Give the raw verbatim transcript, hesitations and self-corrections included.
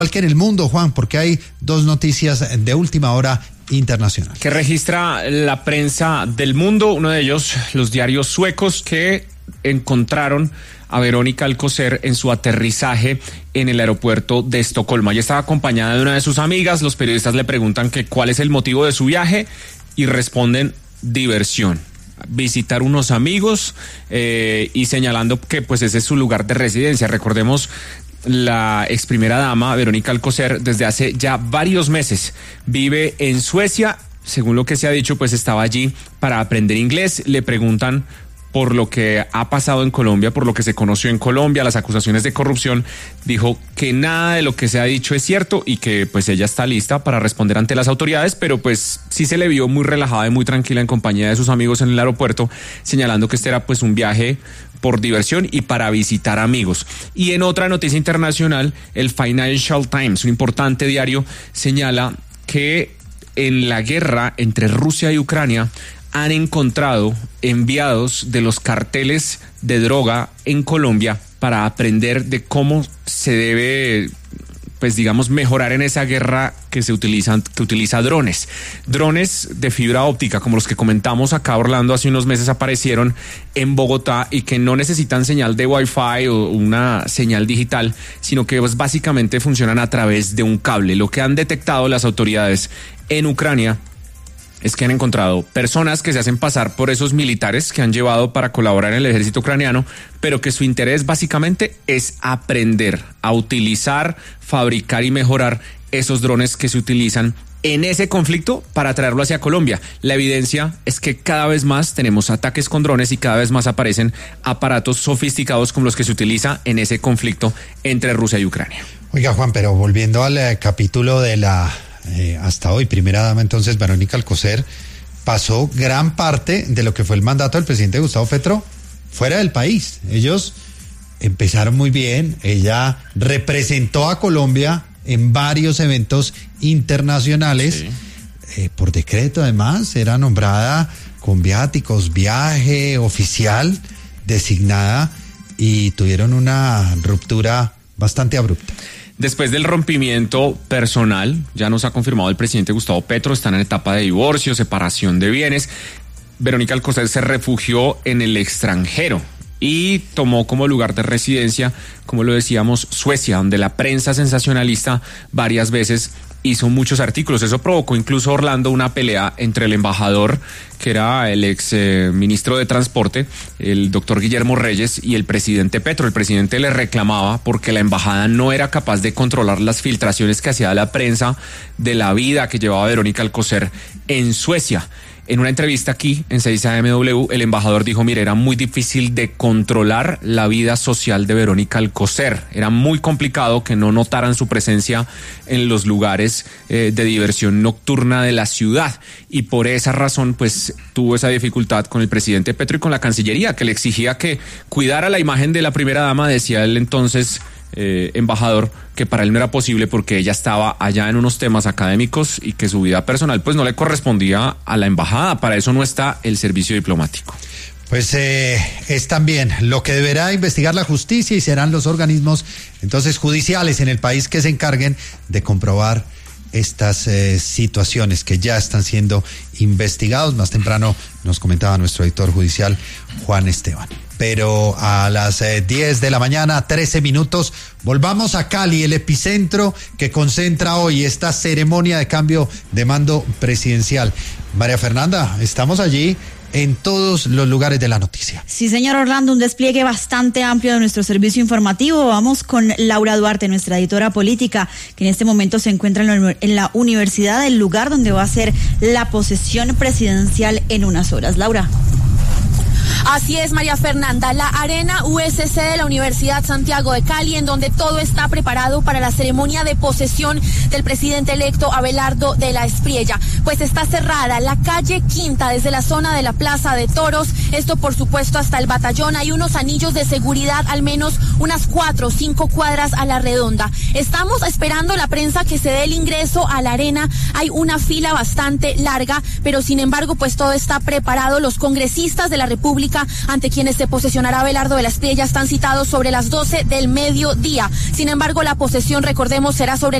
que en el mundo, Juan, porque hay dos noticias de última hora internacional. Que registra la prensa del mundo, uno de ellos, los diarios suecos, que encontraron a Verónica Alcocer en su aterrizaje en el aeropuerto de Estocolmo. Ella estaba acompañada de una de sus amigas. Los periodistas le preguntan que cuál es el motivo de su viaje y responden diversión. Visitar unos amigos eh, y señalando que pues ese es su lugar de residencia. Recordemos, la ex primera dama Verónica Alcocer desde hace ya varios meses vive en Suecia. Según lo que se ha dicho, pues estaba allí para aprender inglés. Le preguntan por lo que ha pasado en Colombia, por lo que se conoció en Colombia, las acusaciones de corrupción. Dijo que nada de lo que se ha dicho es cierto y que pues ella está lista para responder ante las autoridades, pero pues sí se le vio muy relajada y muy tranquila en compañía de sus amigos en el aeropuerto, señalando que este era pues un viaje por diversión y para visitar amigos. Y en otra noticia internacional, el Financial Times, un importante diario, señala que en la guerra entre Rusia y Ucrania han encontrado enviados de los carteles de droga en Colombia para aprender de cómo se debe, pues digamos, mejorar en esa guerra que se utilizan, que utiliza drones. Drones de fibra óptica, como los que comentamos acá, Orlando, hace unos meses aparecieron en Bogotá y que no necesitan señal de Wi-Fi o una señal digital, sino que pues básicamente funcionan a través de un cable. Lo que han detectado las autoridades en Ucrania es que han encontrado personas que se hacen pasar por esos militares que han llevado para colaborar en el ejército ucraniano, pero que su interés básicamente es aprender a utilizar, fabricar y mejorar esos drones que se utilizan en ese conflicto para traerlo hacia Colombia. La evidencia es que cada vez más tenemos ataques con drones y cada vez más aparecen aparatos sofisticados como los que se utiliza en ese conflicto entre Rusia y Ucrania. Oiga, Juan, pero volviendo al eh, capítulo de la Eh, hasta hoy, primera dama, entonces, Verónica Alcocer, pasó gran parte de lo que fue el mandato del presidente Gustavo Petro fuera del país. Ellos empezaron muy bien, ella representó a Colombia en varios eventos internacionales, sí. eh, por decreto además, era nombrada con viáticos, viaje oficial, designada, y tuvieron una ruptura bastante abrupta. Después del rompimiento personal, ya nos ha confirmado el presidente Gustavo Petro, están en etapa de divorcio, separación de bienes. Verónica Alcocer se refugió en el extranjero y tomó como lugar de residencia, como lo decíamos, Suecia, donde la prensa sensacionalista varias veces hizo muchos artículos. Eso provocó incluso, Orlando, una pelea entre el embajador, que era el ex eh, ministro de Transporte, el doctor Guillermo Reyes, y el presidente Petro. El presidente le reclamaba porque la embajada no era capaz de controlar las filtraciones que hacía la prensa de la vida que llevaba Verónica Alcocer en Suecia. En una entrevista aquí en seis A M W, el embajador dijo, mire, era muy difícil de controlar la vida social de Verónica Alcocer. Era muy complicado que no notaran su presencia en los lugares eh, de diversión nocturna de la ciudad. Y por esa razón, pues, tuvo esa dificultad con el presidente Petro y con la Cancillería, que le exigía que cuidara la imagen de la primera dama, decía él entonces, Eh, embajador, que para él no era posible porque ella estaba allá en unos temas académicos y que su vida personal pues no le correspondía a la embajada. Para eso no está el servicio diplomático. Pues eh, es también lo que deberá investigar la justicia y serán los organismos entonces judiciales en el país que se encarguen de comprobar estas eh, situaciones que ya están siendo investigados. Más temprano nos comentaba nuestro editor judicial, Juan Esteban. Pero a las eh, diez de la mañana, trece minutos, volvamos a Cali, el epicentro que concentra hoy esta ceremonia de cambio de mando presidencial. María Fernanda, estamos allí en todos los lugares de la noticia. Sí, señor Orlando, un despliegue bastante amplio de nuestro servicio informativo. Vamos con Laura Duarte, nuestra editora política, que en este momento se encuentra en la, en la universidad, el lugar donde va a ser la posesión presidencial en unas horas. Laura. Así es, María Fernanda, la Arena U S C de la Universidad Santiago de Cali, en donde todo está preparado para la ceremonia de posesión del presidente electo Abelardo de la Espriella. Pues está cerrada la calle Quinta desde la zona de la Plaza de Toros, esto por supuesto hasta el batallón. Hay unos anillos de seguridad, al menos unas cuatro o cinco cuadras a la redonda. Estamos esperando la prensa que se dé el ingreso a la arena. Hay una fila bastante larga, pero sin embargo pues todo está preparado. Los congresistas de la República pública ante quienes se posesionará Abelardo de la Espriella están citados sobre las doce del mediodía. Sin embargo, la posesión, recordemos, será sobre